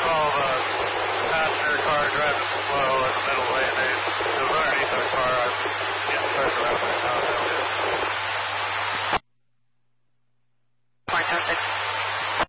call the passenger car driving slow in the middle lane. It was underneath our car. I'm getting pressure around right now.